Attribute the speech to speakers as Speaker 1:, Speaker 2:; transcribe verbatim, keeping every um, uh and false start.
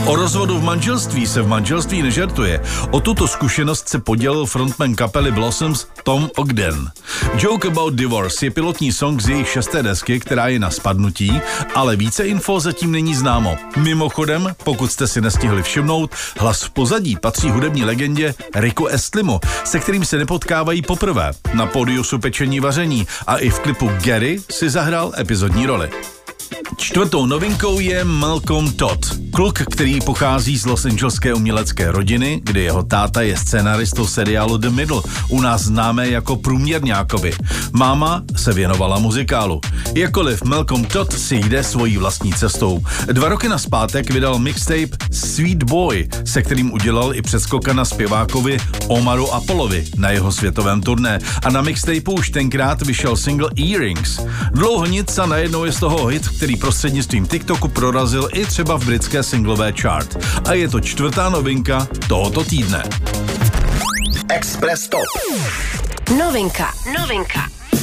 Speaker 1: O rozvodu v manželství se v manželství nežertuje. O tuto zkušenost se podělil frontman kapely Blossoms Tom Ogden. Joke About Divorce je pilotní song z jejich šesté desky, která je na spadnutí, ale více info zatím není známo. Mimochodem, pokud jste si nestihli všimnout, hlas v pozadí patří hudební legendě Ricku Astlimu, se kterým se nepotkávají poprvé. Na pódiu jsou pečení vaření a i v klipu Gary si zahrál epizodní roli. Čtvrtou novinkou je Malcolm Todd. Kluk, který pochází z Los Angeleské umělecké rodiny, kde jeho táta je scénaristou seriálu The Middle, u nás známé jako Průměrňákovi. Máma se věnovala muzikálu. Jakkoliv Malcolm Todd si jde svojí vlastní cestou. Dva roky nazpátek vydal mixtape Sweet Boy, se kterým udělal i předskoka na zpěvákovi Omaru Apollovi na jeho světovém turné. A na mixtapeu už tenkrát vyšel single Earrings. Dlouho nic a najednou je z toho hit, který prostřednictvím TikToku prorazil i třeba v britské singlové chart. A je to čtvrtá novinka tohoto týdne.
Speaker 2: Express Top.
Speaker 3: Novinka, novinka.